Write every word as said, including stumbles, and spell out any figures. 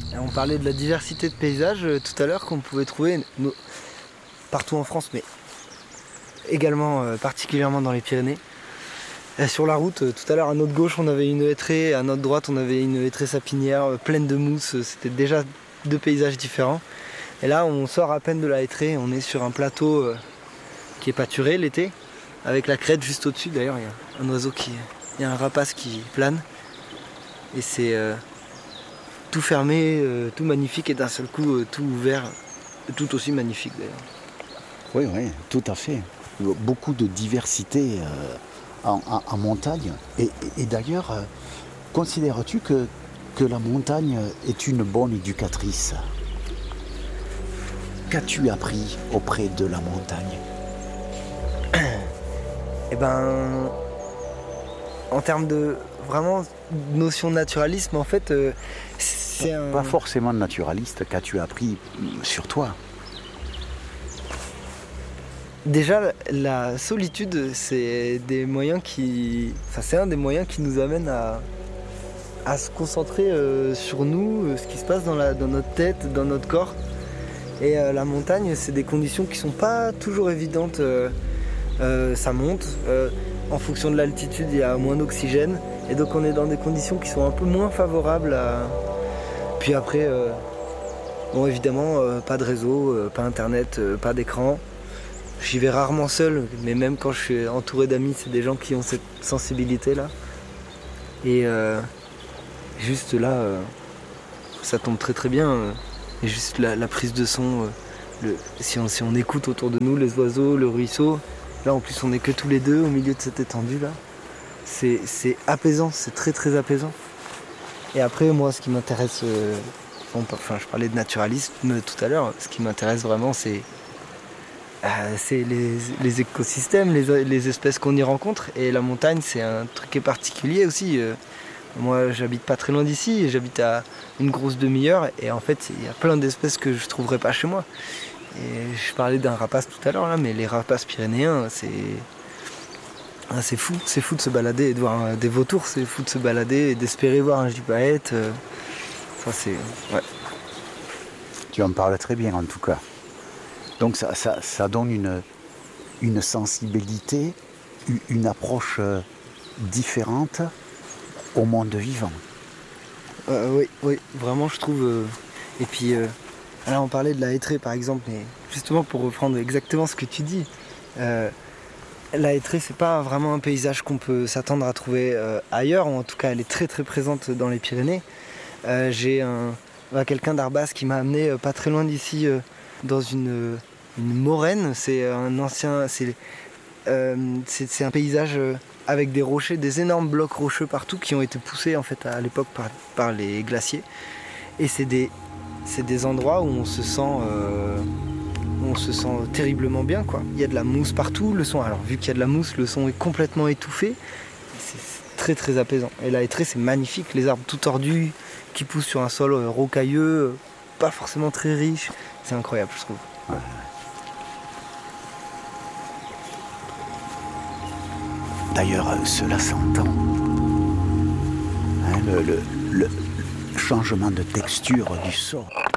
On parlait de la diversité de paysages euh, tout à l'heure qu'on pouvait trouver no- partout en France, mais également euh, particulièrement dans les Pyrénées. Et sur la route, euh, tout à l'heure à notre gauche on avait une hêtraie, à notre droite on avait une hêtraie sapinière euh, pleine de mousse, c'était déjà deux paysages différents. Et là on sort à peine de la hêtraie, on est sur un plateau euh, qui est pâturé l'été, avec la crête juste au-dessus. D'ailleurs il y a un oiseau qui... il y a un rapace qui plane. Et c'est... Euh, tout fermé, euh, tout magnifique et d'un seul coup euh, tout ouvert, tout aussi magnifique d'ailleurs. Oui, oui, tout à fait. Beaucoup de diversité euh, en, en, en montagne. Et, et, et d'ailleurs, euh, considères-tu que, que la montagne est une bonne éducatrice ? Qu'as-tu appris auprès de la montagne ? Eh ben, en termes de vraiment notion de naturalisme, en fait, euh, c'est un... Pas forcément naturaliste, qu'as-tu appris sur toi ? Déjà, la solitude, c'est des moyens qui, enfin, c'est un des moyens qui nous amène à, à se concentrer euh, sur nous, euh, ce qui se passe dans, la, dans notre tête, dans notre corps. Et euh, la montagne, c'est des conditions qui sont pas toujours évidentes. Euh, euh, ça monte. Euh, en fonction de l'altitude, il y a moins d'oxygène. Et donc on est dans des conditions qui sont un peu moins favorables à... Puis après, euh, bon évidemment, euh, pas de réseau, euh, pas internet, euh, pas d'écran. J'y vais rarement seul, mais même quand je suis entouré d'amis, c'est des gens qui ont cette sensibilité-là. Et euh, juste là, euh, ça tombe très très bien. Euh, et juste la, la prise de son, euh, le, si, on, si on écoute autour de nous les oiseaux, le ruisseau, là en plus on n'est que tous les deux au milieu de cette étendue-là. C'est, c'est apaisant, c'est très très apaisant. Et après, moi, ce qui m'intéresse, euh, enfin je parlais de naturalisme tout à l'heure, ce qui m'intéresse vraiment, c'est Euh, c'est les, les écosystèmes, les, les espèces qu'on y rencontre. Et la montagne, c'est un truc qui est particulier aussi. Euh, moi, j'habite pas très loin d'ici, j'habite à une grosse demi-heure. Et en fait, il y a plein d'espèces que je trouverais pas chez moi. Et je parlais d'un rapace tout à l'heure, là, mais les rapaces pyrénéens, c'est... Ah, c'est fou, c'est fou de se balader et de voir des vautours, c'est fou de se balader et d'espérer voir un gypaète. Euh, ça, c'est... Ouais. Tu en parles très bien, en tout cas. Donc ça, ça, ça donne une, une sensibilité, une approche différente au monde vivant. Euh, oui, oui, vraiment je trouve. Euh... Et puis, euh... là on parlait de la hêtraie par exemple, mais justement pour reprendre exactement ce que tu dis, euh... la hêtraie c'est pas vraiment un paysage qu'on peut s'attendre à trouver euh, ailleurs, ou en tout cas elle est très très présente dans les Pyrénées. Euh, j'ai un... bah, quelqu'un d'Arbas qui m'a amené euh, pas très loin d'ici euh, dans une... une moraine, c'est un ancien, c'est, euh, c'est, c'est un paysage avec des rochers, des énormes blocs rocheux partout qui ont été poussés en fait à l'époque par, par les glaciers. Et c'est des, c'est des endroits où on se sent, euh, on se sent terriblement bien quoi. Il y a de la mousse partout, le son. Alors vu qu'il y a de la mousse, le son est complètement étouffé. C'est, c'est très très apaisant. Et la hêtraie c'est magnifique, les arbres tout tordus qui poussent sur un sol rocailleux, pas forcément très riche. C'est incroyable je trouve. Ouais. D'ailleurs, cela s'entend. Hein, le, le, le changement de texture du sol.